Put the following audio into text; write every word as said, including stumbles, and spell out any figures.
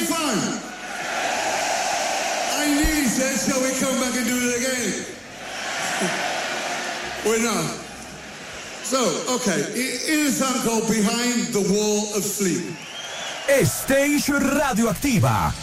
fun. I need said, shall we come back and do it again? We're not. So, okay, it is a song called Behind the Wall of Sleep. Stage Radioactiva.